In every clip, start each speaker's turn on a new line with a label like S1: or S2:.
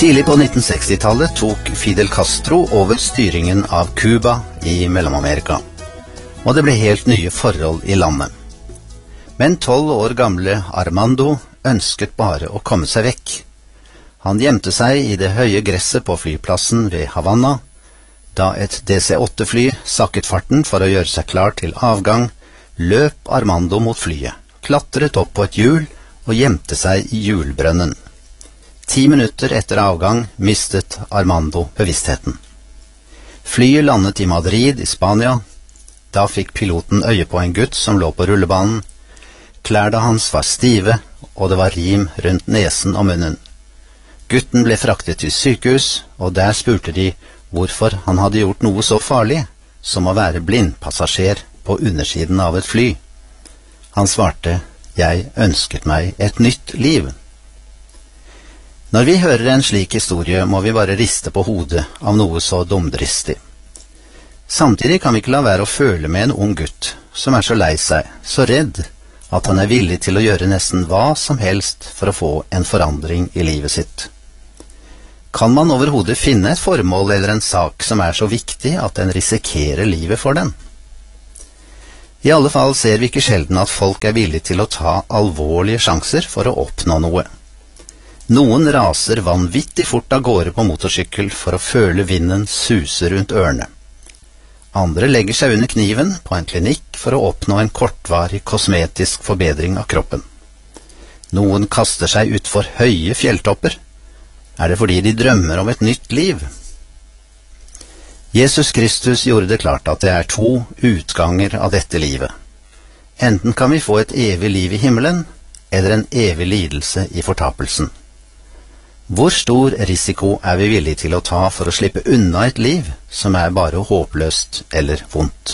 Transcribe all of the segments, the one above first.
S1: Tidlig på 1960-tallet tok Fidel Castro over styringen av Cuba i Mellom-Amerika, og det ble helt nye forhold i landet. Men 12 år gamle Armando ønsket bare å komme seg vekk. Han gjemte seg i det høye gresset på flyplassen ved Havana. Da et DC-8-fly sakket farten for å gjøre seg klar til avgang, løp Armando mot flyet, klatret opp på et hjul og gjemte seg i hjulbrønnen. 10 minutter etter avgang mistet Armando bevisstheten. Flyet landet i Madrid i Spania. Da fikk piloten øye på en gutt som lå på rullebanen. Klærne hans var stive, og det var rim rundt nesen og munnen. Gutten ble fraktet til sykehus, og der spurte de hvorfor han hadde gjort noe så farlig som å være blindpassasjer på undersiden av et fly. Han svarte: «Jeg ønsket meg et nytt liv». Når vi hører en slik historie, må vi bare riste på hodet av noe så dumdristig. Samtidig kan vi ikke la være å føle med en ung gutt som er så lei seg, så redd, at han er villig til å gjøre nesten hva som helst for å få en forandring i livet sitt. Kan man overhodet finne et formål eller en sak som er så viktig at den risikerer livet for den? I alle fall ser vi ikke sjelden at folk er villige til å ta alvorlige sjanser for å oppnå noe. Noen raser vanvittig fort av gårde på motorsykkel for å føle vinden suse rundt ørene. Andre legger seg under kniven på en klinikk for å oppnå en kortvarig kosmetisk forbedring av kroppen. Noen kaster seg utfor høye fjelltopper. Er det fordi de drømmer om et nytt liv? Jesus Kristus gjorde det klart at det er 2 utganger av dette livet. Enten kan vi få et evig liv i himmelen, eller en evig lidelse i fortapelsen. Hvor stor risiko er vi villige til å ta for å slippe unna et liv som er bare håpløst eller vondt?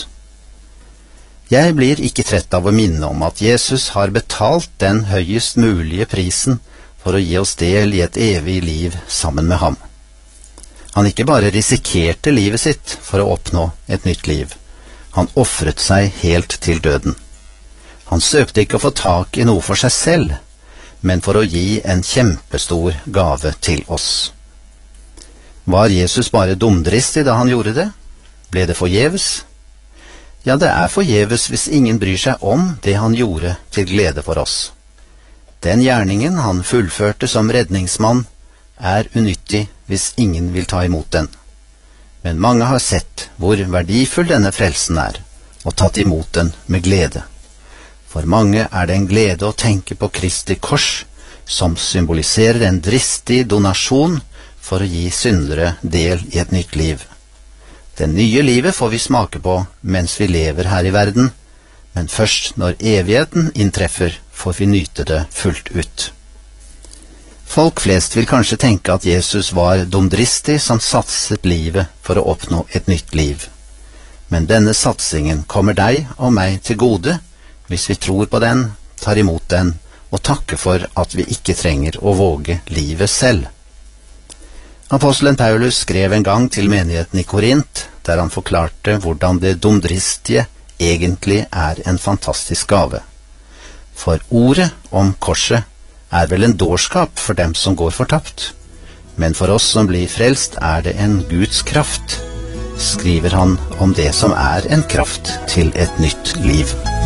S1: Jeg blir ikke trett av å minne om at Jesus har betalt den høyest mulige prisen for å gi oss del i et evig liv sammen med ham. Han ikke bare risikerte livet sitt for å oppnå et nytt liv. Han offret seg helt til døden. Han søkte ikke å få tak i noe for seg selv, men for å gi en kjempestor gave til oss. Var Jesus bare dumdristig da han gjorde det? Ble det forgjeves? Ja, det er forgjeves hvis ingen bryr seg om det han gjorde til glede for oss. Den gjerningen han fullførte som redningsmann er unyttig hvis ingen vil ta imot den. Men mange har sett hvor verdifull denne frelsen er, og tatt imot den med glede. For mange er det en glede å tenke på Kristi kors, som symboliserer en dristig donasjon for å gi syndere del i et nytt liv. Det nye livet får vi smake på mens vi lever her i verden, men først når evigheten inntreffer, får vi nyte det fullt ut. Folk flest vil kanskje tenke at Jesus var dumdristig som satset livet for å oppnå et nytt liv. Men denne satsingen kommer deg og meg til gode, hvis vi tror på den, tar imot den, og takker for at vi ikke trenger å våge livet selv. Apostelen Paulus skrev en gang til menigheten i Korint, der han forklarte hvordan det dumdristige egentlig er en fantastisk gave. For ordet om korset er vel en dårskap for dem som går fortapt, men for oss som blir frelst er det en Guds kraft, skriver han om det som er en kraft til et nytt liv.